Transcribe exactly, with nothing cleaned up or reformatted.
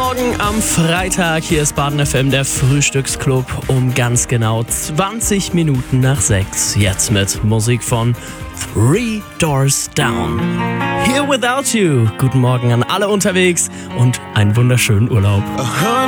Morgen am Freitag. Hier ist Baden F M, der Frühstücksclub, um ganz genau zwanzig Minuten nach sechs. Jetzt mit Musik von Three Doors Down. Here Without You. Guten Morgen an alle unterwegs und einen wunderschönen Urlaub.